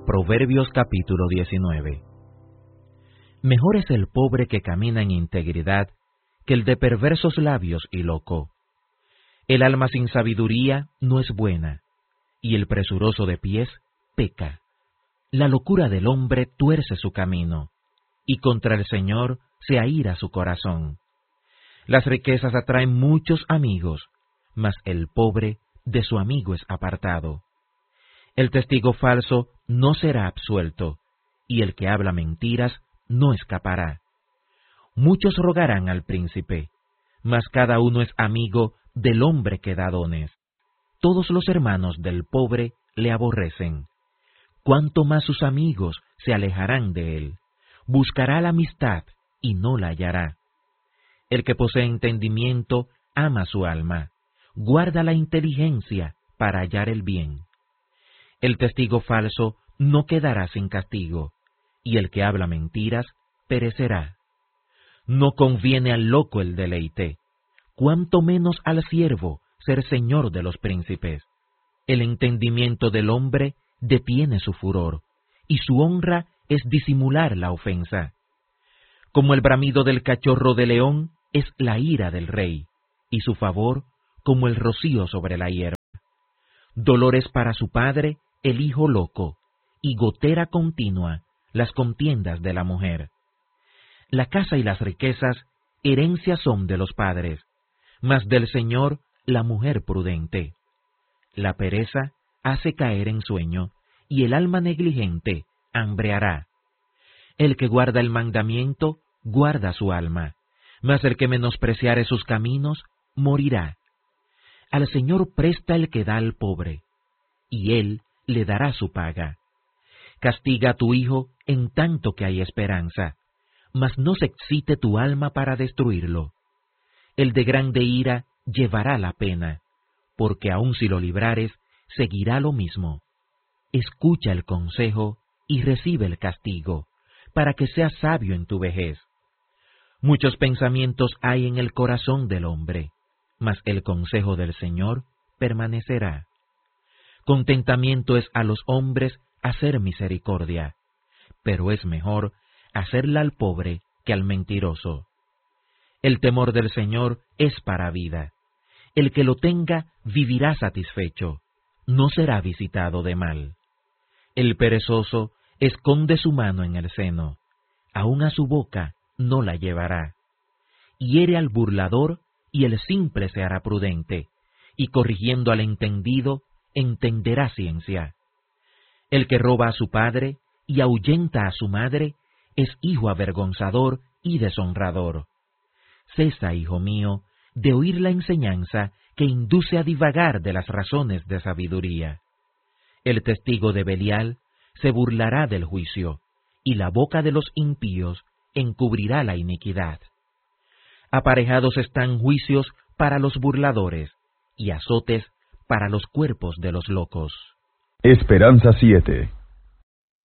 Proverbios capítulo 19. Mejor es el pobre que camina en integridad que el de perversos labios y loco. El alma sin sabiduría no es buena, y el presuroso de pies peca. La locura del hombre tuerce su camino, y contra el Señor se aira su corazón. Las riquezas atraen muchos amigos, mas el pobre de su amigo es apartado. El testigo falso no será absuelto, y el que habla mentiras no escapará. Muchos rogarán al príncipe, mas cada uno es amigo del hombre que da dones. Todos los hermanos del pobre le aborrecen. Cuanto más sus amigos se alejarán de él. Buscará la amistad y no la hallará. El que posee entendimiento ama su alma, guarda la inteligencia para hallar el bien. El testigo falso no quedará sin castigo, y el que habla mentiras perecerá. No conviene al loco el deleite, cuanto menos al siervo ser señor de los príncipes. El entendimiento del hombre detiene su furor, y su honra es disimular la ofensa. Como el bramido del cachorro de león es la ira del rey, y su favor como el rocío sobre la hierba. Dolores para su padre el hijo loco, y gotera continua las contiendas de la mujer. La casa y las riquezas herencia son de los padres, mas del Señor la mujer prudente. La pereza hace caer en sueño, y el alma negligente hambreará. El que guarda el mandamiento guarda su alma, mas el que menospreciare sus caminos morirá. Al Señor presta el que da al pobre, y Él le dará su paga. Castiga a tu hijo en tanto que hay esperanza, mas no se excite tu alma para destruirlo. El de grande ira llevará la pena, porque aun si lo librares, seguirá lo mismo. Escucha el consejo y recibe el castigo, para que seas sabio en tu vejez. Muchos pensamientos hay en el corazón del hombre, mas el consejo del Señor permanecerá. Contentamiento es a los hombres hacer misericordia, pero es mejor hacerla al pobre que al mentiroso. El temor del Señor es para vida. El que lo tenga vivirá satisfecho, no será visitado de mal. El perezoso esconde su mano en el seno, aun a su boca no la llevará. Hiere al burlador y el simple se hará prudente, y corrigiendo al entendido entenderá ciencia. El que roba a su padre y ahuyenta a su madre es hijo avergonzador y deshonrador. Cesa, hijo mío, de oír la enseñanza que induce a divagar de las razones de sabiduría. El testigo de Belial se burlará del juicio, y la boca de los impíos encubrirá la iniquidad. Aparejados están juicios para los burladores, y azotes para los cuerpos de los locos. Esperanza 7